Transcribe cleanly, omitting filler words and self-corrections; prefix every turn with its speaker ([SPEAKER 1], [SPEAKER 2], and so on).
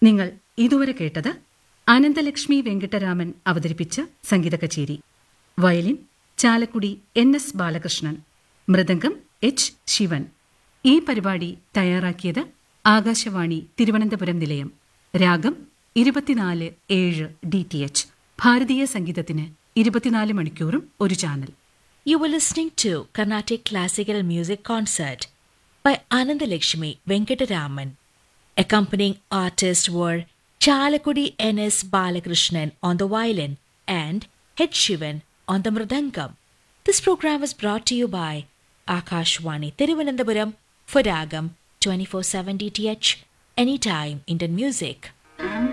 [SPEAKER 1] നിങ്ങൾ ഇതുവരെ കേട്ടത് അനന്തലക്ഷ്മി വെങ്കിട്ടരാമൻ അവതരിപ്പിച്ച സംഗീത കച്ചേരി. Violin Chalakudy NS Balakrishnan, mridangam H Shivan. ഈ പരിപാടി തയ്യാറാക്കിയത് ആകാശവാണി തിരുവനന്തപുരം നിലയം. രാഗം 24/7 DTH. ഭാരതീയ സംഗീതത്തിന് 24 മണിക്കൂറും ഒരു channel.
[SPEAKER 2] You were listening to Carnatic Classical Music Concert by Anandalakshmi Venkataraman. Accompanying artists were Chalakudi NS Balakrishnan on the violin and H. Shivan on the mridangam. This program was brought to you by Akashwani Thiruvananthapuram for Ragam 24/7 DTH, anytime Indian music.